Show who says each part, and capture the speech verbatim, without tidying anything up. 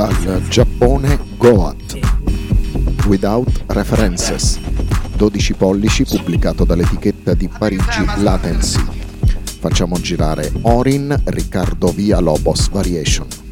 Speaker 1: Dal Giappone Goat Without References, dodici pollici, pubblicato dall'etichetta di Parigi Latency. Facciamo girare Orin Riccardo Villalobos Variation.